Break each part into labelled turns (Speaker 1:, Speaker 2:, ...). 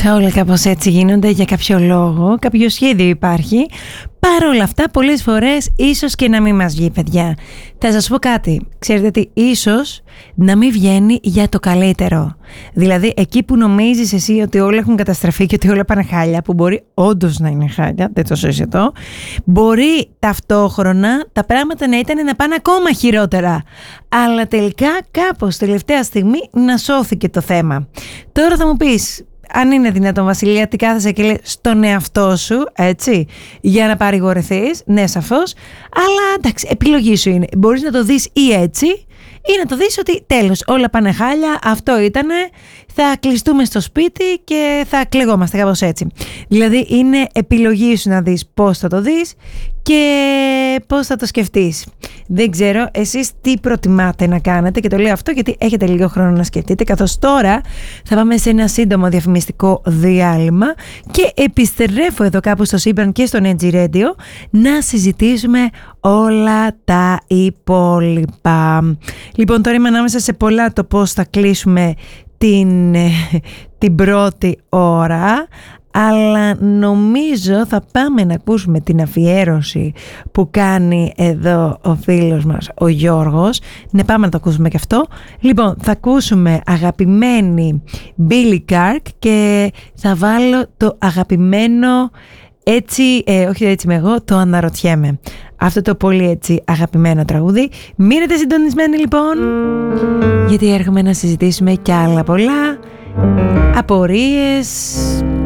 Speaker 1: Όλα κάπως έτσι γίνονται για κάποιο λόγο, κάποιο σχέδιο υπάρχει. Παρ' όλα αυτά, πολλές φορές ίσως και να μην μας βγει, παιδιά. Θα σας πω κάτι. Ξέρετε τι, ίσως να μην βγαίνει για το καλύτερο. Δηλαδή, εκεί που νομίζεις εσύ ότι όλα έχουν καταστραφεί και ότι όλα πάνε χάλια, που μπορεί όντως να είναι χάλια, δεν το συζητώ, μπορεί ταυτόχρονα τα πράγματα να ήταν να πάνε ακόμα χειρότερα. Αλλά τελικά, κάπως τελευταία στιγμή, να σώθηκε το θέμα. Τώρα θα μου πεις, αν είναι δυνατόν, Βασιλεία, τι κάθεσαι και λέει στον εαυτό σου, έτσι, για να παρηγορηθείς, ναι, σαφώς, αλλά εντάξει, επιλογή σου είναι. Μπορείς να το δεις ή έτσι, ή να το δεις ότι τέλος, όλα πάνε χάλια, αυτό ήτανε, θα κλειστούμε στο σπίτι και θα κλαιγόμαστε κάπως έτσι. Δηλαδή είναι επιλογή σου να δεις πώς θα το δεις και πώς θα το σκεφτείς. Δεν ξέρω εσείς τι προτιμάτε να κάνετε, και το λέω αυτό γιατί έχετε λίγο χρόνο να σκεφτείτε, καθώς τώρα θα πάμε σε ένα σύντομο διαφημιστικό διάλειμμα και επιστρέφω εδώ κάπου στο σύμπαν και στο NG Radio να συζητήσουμε όλα τα υπόλοιπα. Λοιπόν, τώρα είμαι ανάμεσα σε πολλά το πώς θα κλείσουμε την πρώτη ώρα, αλλά νομίζω θα πάμε να ακούσουμε την αφιέρωση που κάνει εδώ ο φίλος μας ο Γιώργος. Ναι, πάμε να το ακούσουμε και αυτό. Λοιπόν, θα ακούσουμε αγαπημένη Billy Kirk και θα βάλω το αγαπημένο έτσι, όχι έτσι είμαι εγώ, το αναρωτιέμαι. Αυτό το πολύ έτσι αγαπημένο τραγούδι. Μείνετε συντονισμένοι λοιπόν, γιατί έρχομαι να συζητήσουμε κι άλλα πολλά, απορίες,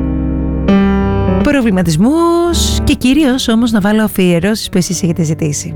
Speaker 1: προβληματισμούς και κυρίως όμως να βάλω αφιερώσεις που εσείς έχετε ζητήσει.